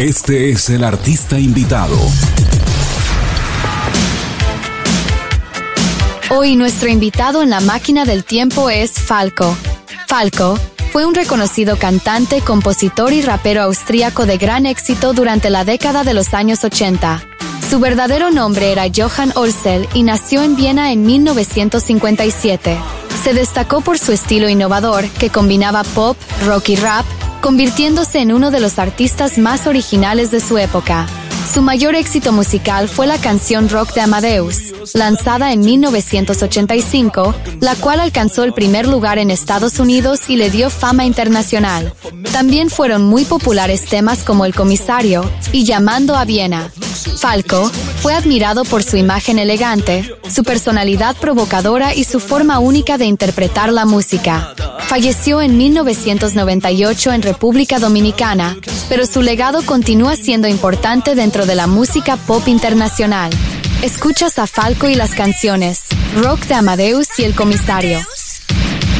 Este es el artista invitado. Hoy nuestro invitado en la máquina del tiempo es Falco. Falco fue un reconocido cantante, compositor y rapero austríaco de gran éxito durante la década de los años 80. Su verdadero nombre era Johann Orsel y nació en Viena en 1957. Se destacó por su estilo innovador que combinaba pop, rock y rap, convirtiéndose en uno de los artistas más originales de su época. Su mayor éxito musical fue la canción Rock de Amadeus, lanzada en 1985, la cual alcanzó el primer lugar en Estados Unidos y le dio fama internacional. También fueron muy populares temas como El Comisario y Llamando a Viena. Falco fue admirado por su imagen elegante, su personalidad provocadora y su forma única de interpretar la música. Falleció en 1998 en República Dominicana, pero su legado continúa siendo importante dentro de la música pop internacional. Escuchas a Falco y las canciones Rock de Amadeus y El Comisario.